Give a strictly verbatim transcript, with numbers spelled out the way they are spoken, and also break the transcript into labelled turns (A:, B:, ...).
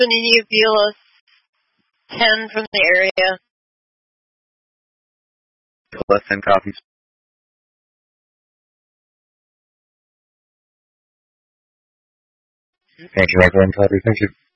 A: Benini Vilas, ten from the area.
B: Less ten copies.
C: Thank you, Michael. One copy. Thank you.